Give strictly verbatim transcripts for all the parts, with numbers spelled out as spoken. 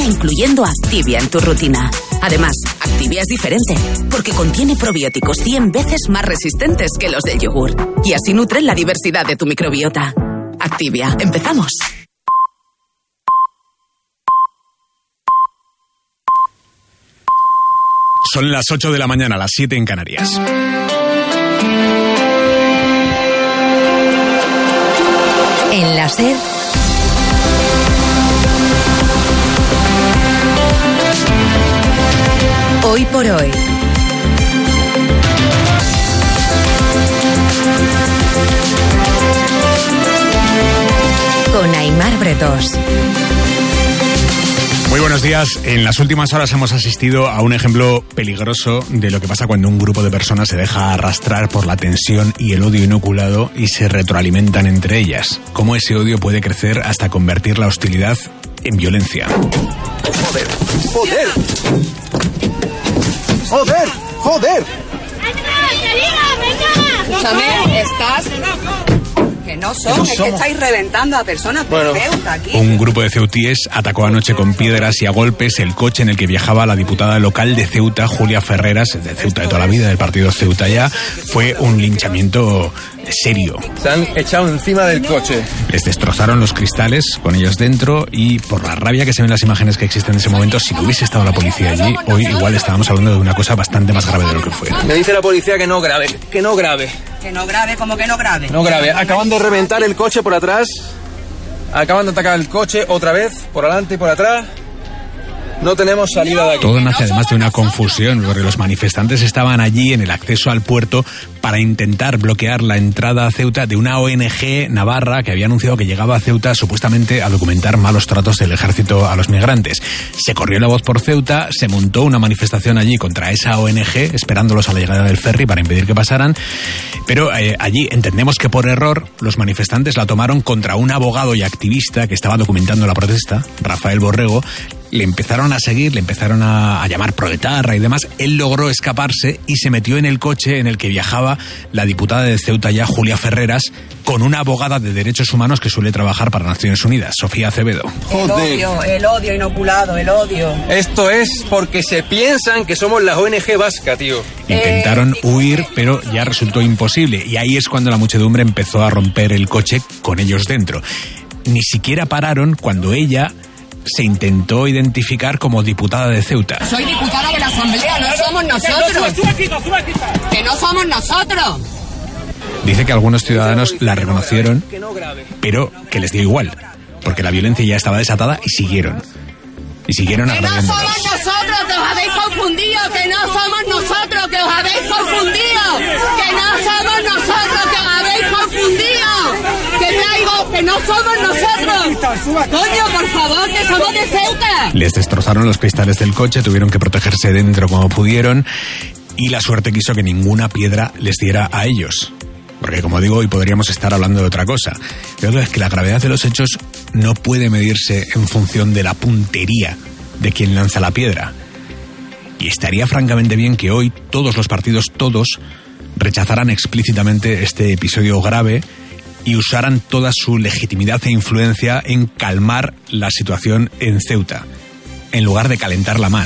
día incluyendo Activia en tu rutina. Además, Activia es diferente, porque contiene probióticos cien veces más resistentes que los del yogur. Y así nutren la diversidad de tu microbiota. Activia, empezamos. Son las ocho de la mañana, las siete en Canarias. En la SER, Hoy por Hoy. Con Aimar Bretos. Muy buenos días. En las últimas horas hemos asistido a un ejemplo peligroso de lo que pasa cuando un grupo de personas se deja arrastrar por la tensión y el odio inoculado y se retroalimentan entre ellas. Cómo ese odio puede crecer hasta convertir la hostilidad en violencia. ¡Joder! ¡Joder! ¡Joder! ¡Joder! Escúchame, estás... Que no son, es que estáis reventando a personas de bueno, Ceuta aquí. Un grupo de ceutíes atacó anoche con piedras y a golpes el coche en el que viajaba la diputada local de Ceuta, Julia Ferreras, de Ceuta de toda la vida, del partido Ceuta Ya. Fue un linchamiento serio. Se han echado encima del coche. Les destrozaron los cristales con ellos dentro y por la rabia que se ven en las imágenes que existen en ese momento, si no hubiese estado la policía allí, hoy igual estábamos hablando de una cosa bastante más grave de lo que fue. Me dice la policía que no grave, que no grave. Que no grave, ¿cómo que no grave? No grave. Acaban de reventar el coche por atrás. Acaban de atacar el coche otra vez, por adelante y por atrás. No tenemos salida de aquí. Todo nace además de una confusión, porque los manifestantes estaban allí en el acceso al puerto para intentar bloquear la entrada a Ceuta de una O N G navarra que había anunciado que llegaba a Ceuta supuestamente a documentar malos tratos del ejército a los migrantes. Se corrió la voz por Ceuta, se montó una manifestación allí contra esa O N G, esperándolos a la llegada del ferry para impedir que pasaran, pero eh, allí entendemos que por error los manifestantes la tomaron contra un abogado y activista que estaba documentando la protesta, Rafael Borrego. Le empezaron a seguir, le empezaron a, a llamar proetarra y demás. Él logró escaparse y se metió en el coche en el que viajaba la diputada de Ceuta Ya, Julia Ferreras, con una abogada de derechos humanos que suele trabajar para Naciones Unidas, Sofía Acevedo. El odio, el odio inoculado, el odio. Esto es porque se piensan que somos la O N G vasca, tío. Intentaron huir, pero ya resultó imposible. Y ahí es cuando la muchedumbre empezó a romper el coche con ellos dentro. Ni siquiera pararon cuando ella se intentó identificar como diputada de Ceuta. Soy diputada de la Asamblea, no somos nosotros. Que no somos nosotros. Dice que algunos ciudadanos la reconocieron, pero que les dio igual, porque la violencia ya estaba desatada y siguieron. Y siguieron agrediéndolos. Que no somos nosotros, que os habéis confundido. Que no somos nosotros, que os habéis confundido. Que no somos nosotros, que os habéis confundido. Que traigo, que no somos nosotros. Coño, por favor, que somos de Ceuta. Les destrozaron los cristales del coche, tuvieron que protegerse dentro como pudieron y la suerte quiso que ninguna piedra les diera a ellos. Porque, como digo, hoy podríamos estar hablando de otra cosa. Pero es que la gravedad de los hechos no puede medirse en función de la puntería de quien lanza la piedra. Y estaría francamente bien que hoy todos los partidos, todos, rechazaran explícitamente este episodio grave y usaran toda su legitimidad e influencia en calmar la situación en Ceuta, en lugar de calentarla más.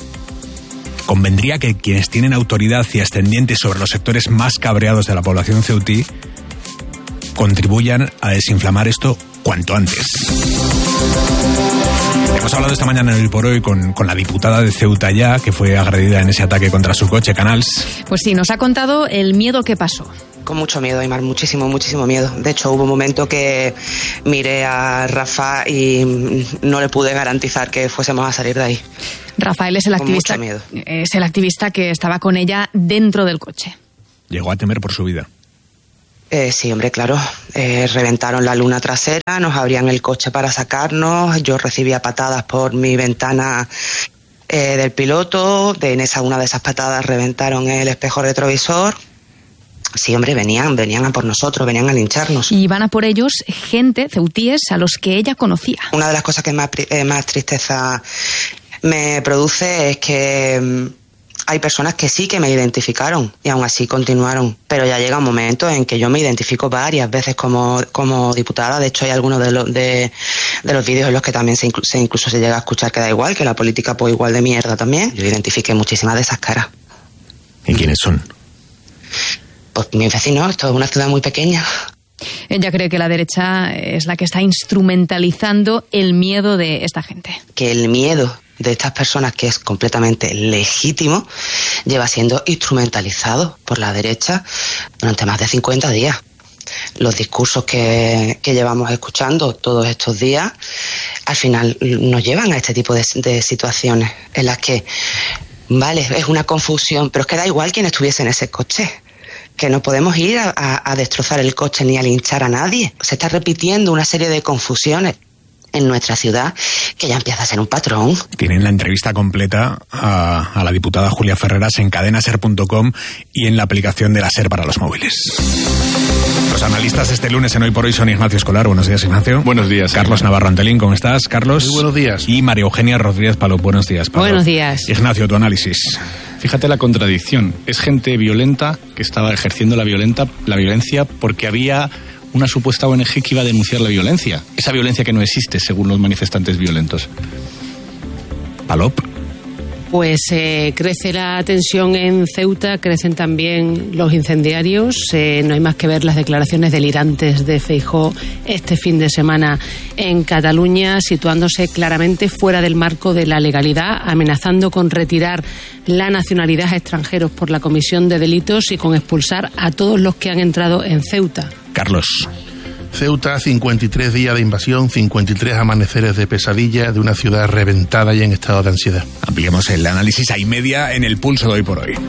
Convendría que quienes tienen autoridad y ascendientes sobre los sectores más cabreados de la población ceutí contribuyan a desinflamar esto cuanto antes. Hemos hablado esta mañana en Hoy por Hoy con, con la diputada de Ceuta Ya, que fue agredida en ese ataque contra su coche, Canals. Pues sí, nos ha contado el miedo que pasó. Con mucho miedo, Aimar, muchísimo, muchísimo miedo. De hecho, hubo un momento que miré a Rafa y no le pude garantizar que fuésemos a salir de ahí. Rafael es el activista, es el activista que estaba con ella dentro del coche. Llegó a temer por su vida. Eh, sí, hombre, claro. Eh, reventaron la luna trasera, nos abrían el coche para sacarnos. Yo recibía patadas por mi ventana eh, del piloto. De, en esa una de esas patadas reventaron el espejo retrovisor. Sí, hombre, venían, venían a por nosotros, venían a lincharnos. Y iban a por ellos gente, ceutíes, a los que ella conocía. Una de las cosas que más, eh, más tristeza me produce es que hay personas que sí que me identificaron y aún así continuaron. Pero ya llega un momento en que yo me identifico varias veces como, como diputada. De hecho, hay algunos de, lo, de, de los vídeos en los que también se, inclu- se incluso se llega a escuchar que da igual, que la política pues igual de mierda también. Yo identifiqué muchísimas de esas caras. ¿Y quiénes son? Pues mis vecinos, esto es una ciudad muy pequeña. Ella cree que la derecha es la que está instrumentalizando el miedo de esta gente. Que el miedo de estas personas, que es completamente legítimo, lleva siendo instrumentalizado por la derecha durante más de cincuenta días. Los discursos que, que llevamos escuchando todos estos días, al final nos llevan a este tipo de, de situaciones en las que, vale, es una confusión, pero es que da igual quién estuviese en ese coche. Que no podemos ir a, a, a destrozar el coche ni a linchar a nadie. Se está repitiendo una serie de confusiones en nuestra ciudad que ya empieza a ser un patrón. Tienen la entrevista completa a, a la diputada Julia Ferreras en cadena ser punto com y en la aplicación de la SER para los móviles. Los analistas este lunes en Hoy por Hoy son Ignacio Escolar. Buenos días, Ignacio. Buenos días. Carlos Ignacio. Navarro Antelín, ¿cómo estás, Carlos? Muy buenos días. Y María Eugenia Rodríguez Palop. Buenos días, Palop. Buenos días. Ignacio, tu análisis. Fíjate la contradicción. Es gente violenta que estaba ejerciendo la, violenta, la violencia porque había una supuesta O N G que iba a denunciar la violencia. Esa violencia que no existe, según los manifestantes violentos. Palop. Pues eh, crece la tensión en Ceuta, crecen también los incendiarios. Eh, no hay más que ver las declaraciones delirantes de Feijóo este fin de semana en Cataluña, situándose claramente fuera del marco de la legalidad, amenazando con retirar la nacionalidad a extranjeros por la comisión de delitos y con expulsar a todos los que han entrado en Ceuta. Carlos. Ceuta, cincuenta y tres días de invasión, cincuenta y tres amaneceres de pesadilla de una ciudad reventada y en estado de ansiedad. Ampliemos el análisis a y media en el pulso de Hoy por Hoy.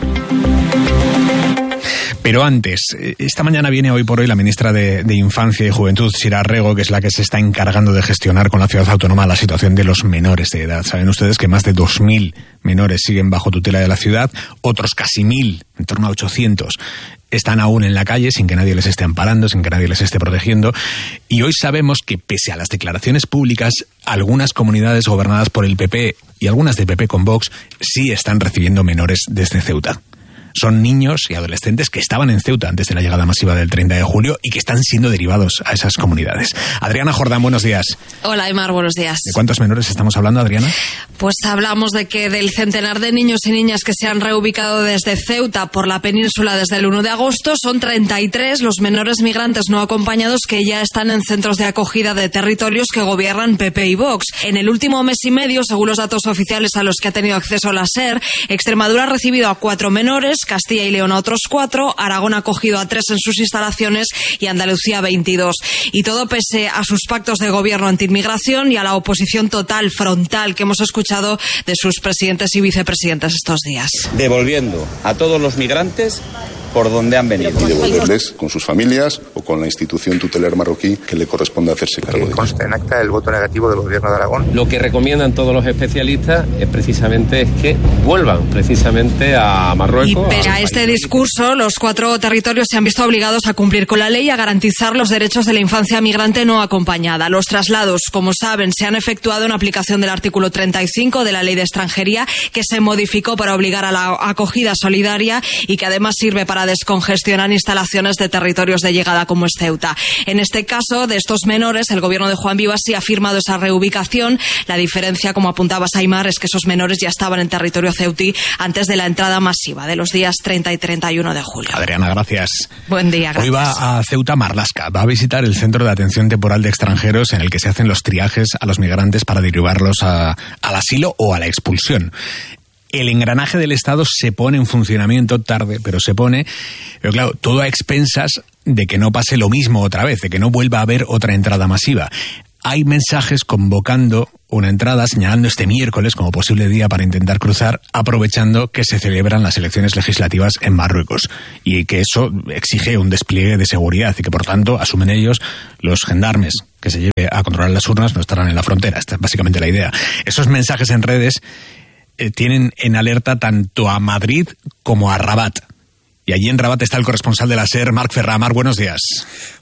Pero antes, esta mañana viene Hoy por Hoy la ministra de, de Infancia y Juventud, Sira Rego, que es la que se está encargando de gestionar con la ciudad autónoma la situación de los menores de edad. Saben ustedes que más de dos mil menores siguen bajo tutela de la ciudad, otros casi mil, en torno a ochocientos, están aún en la calle sin que nadie les esté amparando, sin que nadie les esté protegiendo. Y hoy sabemos que, pese a las declaraciones públicas, algunas comunidades gobernadas por el P P y algunas de P P con Vox sí están recibiendo menores desde Ceuta. Son niños y adolescentes que estaban en Ceuta antes de la llegada masiva del treinta de julio y que están siendo derivados a esas comunidades. Adriana Jordán, buenos días. Hola, Aymar, buenos días. ¿De cuántos menores estamos hablando, Adriana? Pues hablamos de que del centenar de niños y niñas que se han reubicado desde Ceuta por la península desde el uno de agosto, son treinta y tres los menores migrantes no acompañados que ya están en centros de acogida de territorios que gobiernan P P y Vox. En el último mes y medio, según los datos oficiales a los que ha tenido acceso la SER, Extremadura ha recibido a cuatro menores, Castilla y León a otros cuatro, Aragón ha acogido a tres en sus instalaciones y Andalucía a veintidós. Y todo pese a sus pactos de gobierno antiinmigración y a la oposición total, frontal, que hemos escuchado de sus presidentes y vicepresidentes estos días. Devolviendo a todos los migrantes por donde han venido. Y devolverles con sus familias o con la institución tutelar marroquí que le corresponde hacerse cargo de ellos. Consta en acta el voto negativo del Gobierno de Aragón. Lo que recomiendan todos los especialistas es precisamente es que vuelvan precisamente a Marruecos. Y pese a este discurso, los cuatro territorios se han visto obligados a cumplir con la ley y a garantizar los derechos de la infancia migrante no acompañada. Los traslados, como saben, se han efectuado en aplicación del artículo treinta y cinco de la Ley de Extranjería, que se modificó para obligar a la acogida solidaria y que además sirve para descongestionar instalaciones de territorios de llegada como es Ceuta. En este caso, de estos menores, el gobierno de Juan Vivas sí ha firmado esa reubicación. La diferencia, como apuntaba Aymar, es que esos menores ya estaban en territorio ceutí antes de la entrada masiva de los días treinta y treinta y uno de julio. Adriana, gracias. Buen día, gracias. Hoy va a Ceuta Marlaska, va a visitar el Centro de Atención Temporal de Extranjeros en el que se hacen los triajes a los migrantes para derivarlos a, al asilo o a la expulsión. El engranaje del Estado se pone en funcionamiento tarde, pero se pone, pero claro, todo a expensas de que no pase lo mismo otra vez, de que no vuelva a haber otra entrada masiva. Hay mensajes convocando una entrada, señalando este miércoles como posible día para intentar cruzar, aprovechando que se celebran las elecciones legislativas en Marruecos y que eso exige un despliegue de seguridad y que, por tanto, asumen ellos, los gendarmes que se lleve a controlar las urnas no estarán en la frontera. Esta es básicamente la idea. Esos mensajes en redes eh, tienen en alerta tanto a Madrid como a Rabat. Y allí en Rabat está el corresponsal de la SER, Marc Ferrà. Marc, buenos días.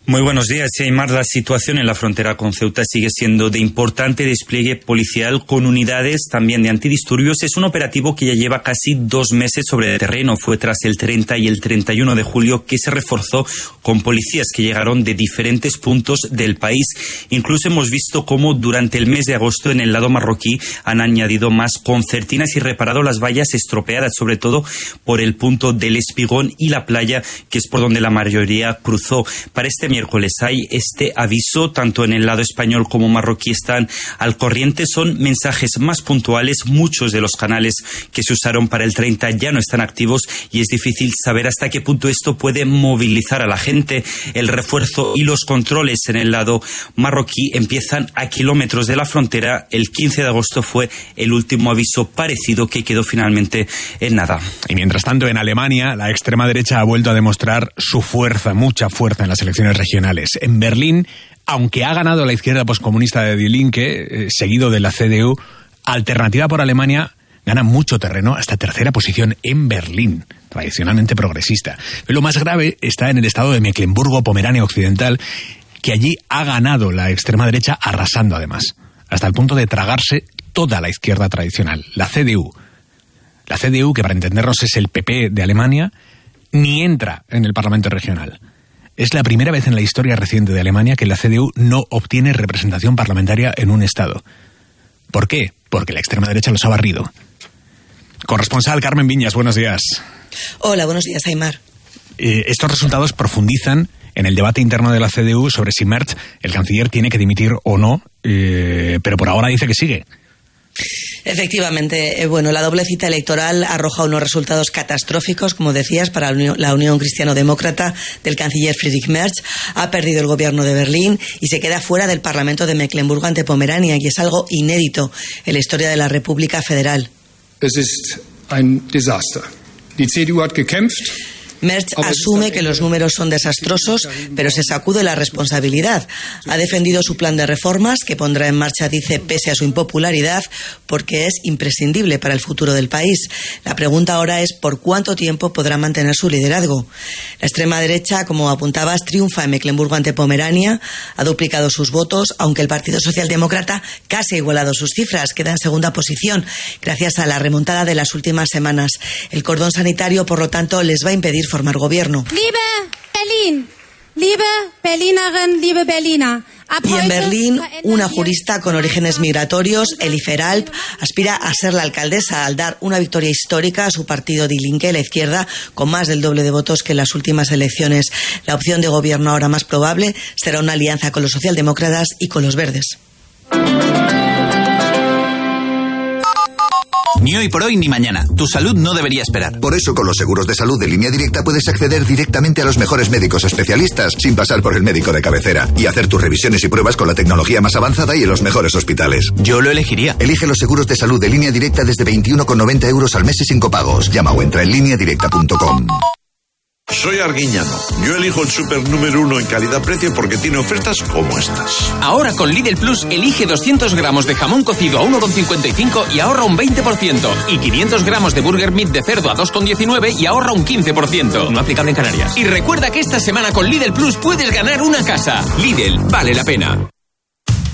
Muy buenos días, Aymar. La situación en la frontera con Ceuta sigue siendo de importante despliegue policial con unidades también de antidisturbios. Es un operativo que ya lleva casi dos meses sobre el terreno. Fue tras el treinta y el treinta y uno de julio que se reforzó con policías que llegaron de diferentes puntos del país. Incluso hemos visto cómo durante el mes de agosto en el lado marroquí han añadido más concertinas y reparado las vallas estropeadas, sobre todo por el punto del Espigón y la playa, que es por donde la mayoría cruzó. Para este miércoles hay este aviso, tanto en el lado español como marroquí están al corriente. Son mensajes más puntuales. Muchos de los canales que se usaron para el treinta ya no están activos y es difícil saber hasta qué punto esto puede movilizar a la gente. El refuerzo y los controles en el lado marroquí empiezan a kilómetros de la frontera. El quince de agosto fue el último aviso parecido, que quedó finalmente en nada. Y mientras tanto, en Alemania, la extrema derecha ha vuelto a demostrar su fuerza, mucha fuerza en las elecciones regionales. En Berlín, aunque ha ganado la izquierda poscomunista de Die Linke, eh, seguido de la C D U, Alternativa por Alemania gana mucho terreno, hasta tercera posición en Berlín, tradicionalmente progresista. Pero lo más grave está en el estado de Mecklemburgo-Pomerania Occidental, que allí ha ganado la extrema derecha, arrasando además, hasta el punto de tragarse toda la izquierda tradicional, la C D U. La C D U, que para entendernos es el P P de Alemania, ni entra en el Parlamento regional. Es la primera vez en la historia reciente de Alemania que la C D U no obtiene representación parlamentaria en un estado. ¿Por qué? Porque la extrema derecha los ha barrido. Corresponsal Carmen Viñas, buenos días. Hola, buenos días, Aymar. Eh, estos resultados profundizan en el debate interno de la C D U sobre si Merz, el canciller, tiene que dimitir o no, eh, pero por ahora dice que sigue. Efectivamente, eh, bueno, la doble cita electoral arroja unos resultados catastróficos, como decías, para la Unión, la Unión Cristiano-Demócrata del canciller Friedrich Merz. Ha perdido el gobierno de Berlín y se queda fuera del Parlamento de Mecklemburgo ante Pomerania, y es algo inédito en la historia de la República Federal. Es ist ein Desaster. Die C D U hat gekämpft. Merz asume que los números son desastrosos, pero se sacude la responsabilidad. Ha defendido su plan de reformas, que pondrá en marcha, dice, pese a su impopularidad, porque es imprescindible para el futuro del país. La pregunta ahora es por cuánto tiempo podrá mantener su liderazgo. La extrema derecha, como apuntabas, triunfa en Mecklemburgo ante Pomerania, ha duplicado sus votos, aunque el Partido Socialdemócrata casi ha igualado sus cifras, queda en segunda posición, gracias a la remontada de las últimas semanas. El cordón sanitario, por lo tanto, les va a impedir formar gobierno. Liebe Berlin, liebe Berlinerin, liebe Berliner. Y en Berlín, una jurista con orígenes migratorios, Elifer Alp, aspira a ser la alcaldesa al dar una victoria histórica a su partido Die Linke, la izquierda, con más del doble de votos que en las últimas elecciones. La opción de gobierno ahora más probable será una alianza con los socialdemócratas y con los verdes. Ni hoy por hoy ni mañana. Tu salud no debería esperar. Por eso, con los seguros de salud de Línea Directa puedes acceder directamente a los mejores médicos especialistas sin pasar por el médico de cabecera y hacer tus revisiones y pruebas con la tecnología más avanzada y en los mejores hospitales. Yo lo elegiría. Elige los seguros de salud de Línea Directa desde veintiuno con noventa euros al mes y sin copagos. Llama o entra en línea directa punto com. Soy Arguiñano. Yo elijo el súper número uno en calidad-precio porque tiene ofertas como estas. Ahora con Lidl Plus elige doscientos gramos de jamón cocido a uno con cincuenta y cinco y ahorra un veinte por ciento. Y quinientos gramos de burger meat de cerdo a dos con diecinueve y ahorra un quince por ciento. No aplicable en Canarias. Y recuerda que esta semana con Lidl Plus puedes ganar una casa. Lidl, vale la pena.